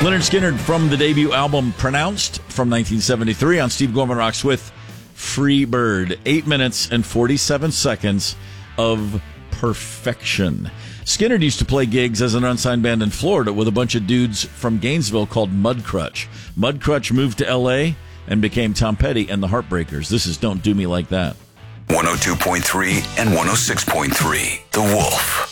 Lynyrd Skynyrd from the debut album Pronounced from 1973 on Steve Gorman Rocks with Free Bird. 8 minutes and 47 seconds of perfection. Skynyrd used to play gigs as an unsigned band in Florida with a bunch of dudes from Gainesville called Mudcrutch. Mudcrutch moved to L.A. and became Tom Petty and the Heartbreakers. This is Don't Do Me Like That. 102.3 and 106.3, The Wolf.